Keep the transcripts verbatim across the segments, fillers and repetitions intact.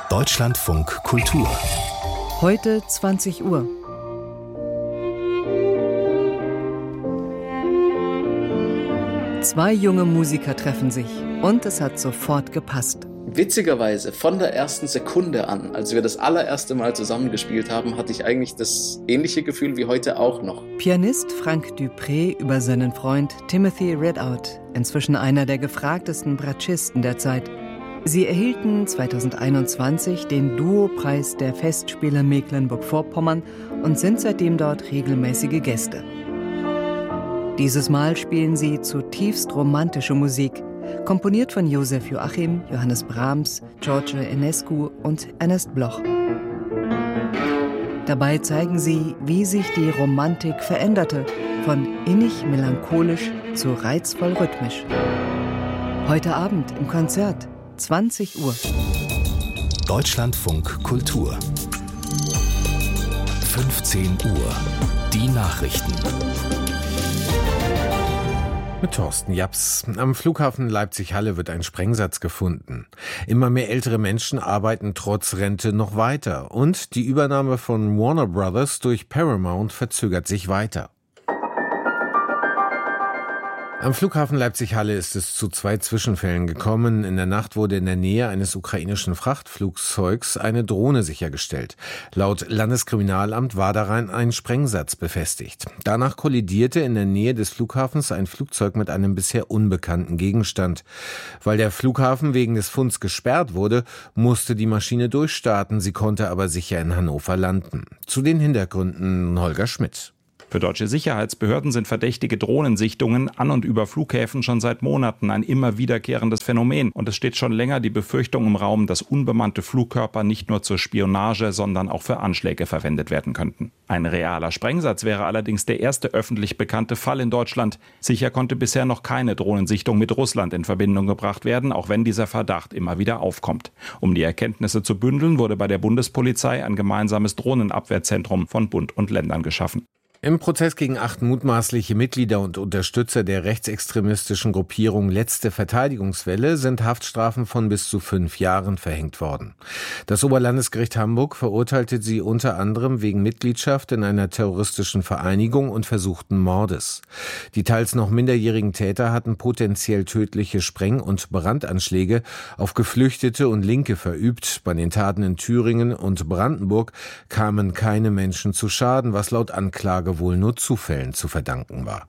Deutschlandfunk Kultur. Heute zwanzig Uhr. Zwei junge Musiker treffen sich und es hat sofort gepasst. Witzigerweise, von der ersten Sekunde an, als wir das allererste Mal zusammengespielt haben, hatte ich eigentlich das ähnliche Gefühl wie heute auch noch. Pianist Frank Dupré über seinen Freund Timothy Ridout, inzwischen einer der gefragtesten Bratschisten der Zeit. Sie erhielten zweitausendeinundzwanzig den Duo-Preis der Festspiele Mecklenburg-Vorpommern und sind seitdem dort regelmäßige Gäste. Dieses Mal spielen sie zutiefst romantische Musik, komponiert von Josef Joachim, Johannes Brahms, George Enescu und Ernest Bloch. Dabei zeigen sie, wie sich die Romantik veränderte, von innig melancholisch zu reizvoll rhythmisch. Heute Abend im Konzert, zwanzig Uhr. Deutschlandfunk Kultur. fünfzehn Uhr. Die Nachrichten. Mit Thorsten Japs. Am Flughafen Leipzig-Halle wird ein Sprengsatz gefunden. Immer mehr ältere Menschen arbeiten trotz Rente noch weiter. Und die Übernahme von Warner Brothers durch Paramount verzögert sich weiter. Am Flughafen Leipzig-Halle ist es zu zwei Zwischenfällen gekommen. In der Nacht wurde in der Nähe eines ukrainischen Frachtflugzeugs eine Drohne sichergestellt. Laut Landeskriminalamt war daran ein Sprengsatz befestigt. Danach kollidierte in der Nähe des Flughafens ein Flugzeug mit einem bisher unbekannten Gegenstand. Weil der Flughafen wegen des Funds gesperrt wurde, musste die Maschine durchstarten. Sie konnte aber sicher in Hannover landen. Zu den Hintergründen Holger Schmidt. Für deutsche Sicherheitsbehörden sind verdächtige Drohnensichtungen an und über Flughäfen schon seit Monaten ein immer wiederkehrendes Phänomen. Und es steht schon länger die Befürchtung im Raum, dass unbemannte Flugkörper nicht nur zur Spionage, sondern auch für Anschläge verwendet werden könnten. Ein realer Sprengsatz wäre allerdings der erste öffentlich bekannte Fall in Deutschland. Sicher konnte bisher noch keine Drohnensichtung mit Russland in Verbindung gebracht werden, auch wenn dieser Verdacht immer wieder aufkommt. Um die Erkenntnisse zu bündeln, wurde bei der Bundespolizei ein gemeinsames Drohnenabwehrzentrum von Bund und Ländern geschaffen. Im Prozess gegen acht mutmaßliche Mitglieder und Unterstützer der rechtsextremistischen Gruppierung Letzte Verteidigungswelle sind Haftstrafen von bis zu fünf Jahren verhängt worden. Das Oberlandesgericht Hamburg verurteilte sie unter anderem wegen Mitgliedschaft in einer terroristischen Vereinigung und versuchten Mordes. Die teils noch minderjährigen Täter hatten potenziell tödliche Spreng- und Brandanschläge auf Geflüchtete und Linke verübt. Bei den Taten in Thüringen und Brandenburg kamen keine Menschen zu Schaden, was laut Anklage wohl nur Zufällen zu verdanken war.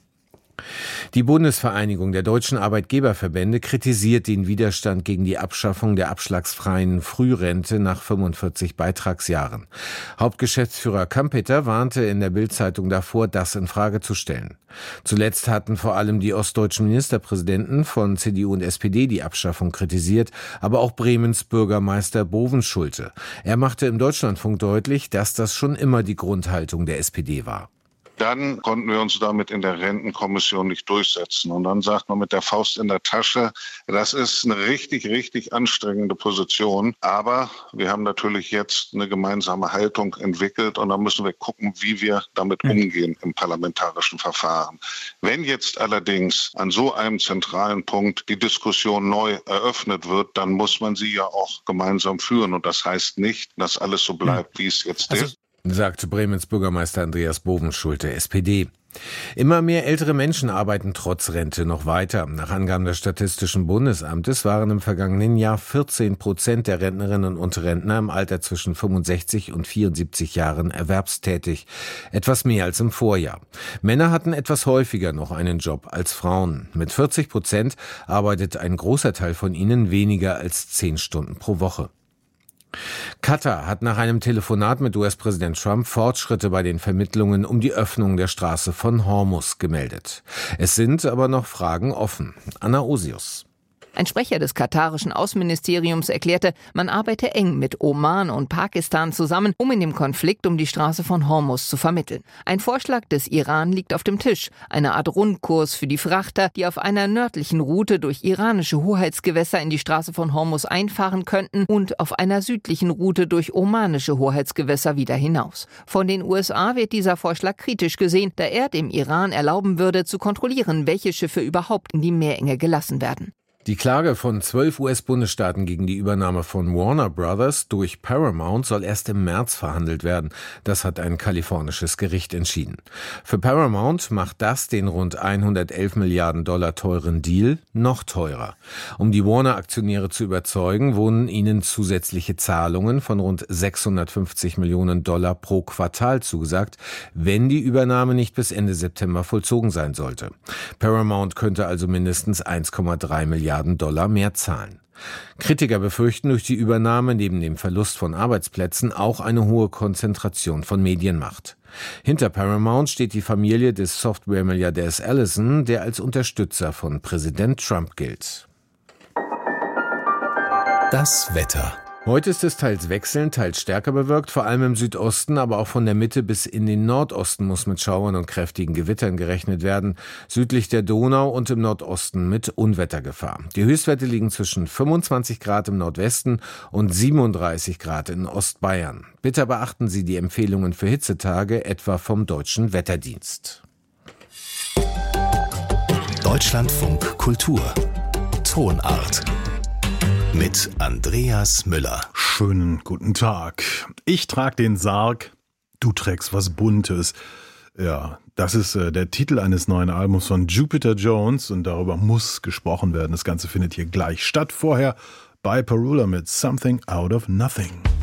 Die Bundesvereinigung der deutschen Arbeitgeberverbände kritisiert den Widerstand gegen die Abschaffung der abschlagsfreien Frührente nach fünfundvierzig Beitragsjahren. Hauptgeschäftsführer Kampeter warnte in der Bild-Zeitung davor, das in Frage zu stellen. Zuletzt hatten vor allem die ostdeutschen Ministerpräsidenten von C D U und S P D die Abschaffung kritisiert, aber auch Bremens Bürgermeister Bovenschulte. Er machte im Deutschlandfunk deutlich, dass das schon immer die Grundhaltung der S P D war. Dann konnten wir uns damit in der Rentenkommission nicht durchsetzen. Und dann sagt man mit der Faust in der Tasche, das ist eine richtig, richtig anstrengende Position. Aber wir haben natürlich jetzt eine gemeinsame Haltung entwickelt und dann müssen wir gucken, wie wir damit umgehen im parlamentarischen Verfahren. Wenn jetzt allerdings an so einem zentralen Punkt die Diskussion neu eröffnet wird, dann muss man sie ja auch gemeinsam führen. Und das heißt nicht, dass alles so bleibt, wie es jetzt also ist. Sagte Bremens Bürgermeister Andreas Bovenschulte, S P D. Immer mehr ältere Menschen arbeiten trotz Rente noch weiter. Nach Angaben des Statistischen Bundesamtes waren im vergangenen Jahr vierzehn Prozent der Rentnerinnen und Rentner im Alter zwischen fünfundsechzig und vierundsiebzig Jahren erwerbstätig. Etwas mehr als im Vorjahr. Männer hatten etwas häufiger noch einen Job als Frauen. Mit vierzig Prozent arbeitet ein großer Teil von ihnen weniger als zehn Stunden pro Woche. Katar hat nach einem Telefonat mit U S-Präsident Trump Fortschritte bei den Vermittlungen um die Öffnung der Straße von Hormuz gemeldet. Es sind aber noch Fragen offen. Anna Osius. Ein Sprecher des katarischen Außenministeriums erklärte, man arbeite eng mit Oman und Pakistan zusammen, um in dem Konflikt um die Straße von Hormuz zu vermitteln. Ein Vorschlag des Iran liegt auf dem Tisch, eine Art Rundkurs für die Frachter, die auf einer nördlichen Route durch iranische Hoheitsgewässer in die Straße von Hormuz einfahren könnten und auf einer südlichen Route durch omanische Hoheitsgewässer wieder hinaus. Von den U S A wird dieser Vorschlag kritisch gesehen, da er dem Iran erlauben würde, zu kontrollieren, welche Schiffe überhaupt in die Meerenge gelassen werden. Die Klage von zwölf U S-Bundesstaaten gegen die Übernahme von Warner Brothers durch Paramount soll erst im März verhandelt werden. Das hat ein kalifornisches Gericht entschieden. Für Paramount macht das den rund hundertelf Milliarden Dollar teuren Deal noch teurer. Um die Warner-Aktionäre zu überzeugen, wurden ihnen zusätzliche Zahlungen von rund sechshundertfünfzig Millionen Dollar pro Quartal zugesagt, wenn die Übernahme nicht bis Ende September vollzogen sein sollte. Paramount könnte also mindestens eins Komma drei Milliarden Dollar mehr zahlen. Kritiker befürchten durch die Übernahme neben dem Verlust von Arbeitsplätzen auch eine hohe Konzentration von Medienmacht. Hinter Paramount steht die Familie des Software-Milliardärs Ellison, der als Unterstützer von Präsident Trump gilt. Das Wetter. Heute ist es teils wechselnd, teils stärker bewölkt, vor allem im Südosten, aber auch von der Mitte bis in den Nordosten muss mit Schauern und kräftigen Gewittern gerechnet werden. Südlich der Donau und im Nordosten mit Unwettergefahr. Die Höchstwerte liegen zwischen fünfundzwanzig Grad im Nordwesten und siebenunddreißig Grad in Ostbayern. Bitte beachten Sie die Empfehlungen für Hitzetage, etwa vom Deutschen Wetterdienst. Deutschlandfunk Kultur. Tonart. Mit Andreas Müller. Schönen guten Tag. Ich trage den Sarg, du trägst was Buntes. Ja, das ist äh, der Titel eines neuen Albums von Jupiter Jones und darüber muss gesprochen werden. Das Ganze findet hier gleich statt. Vorher bei Parula mit Something Out of Nothing.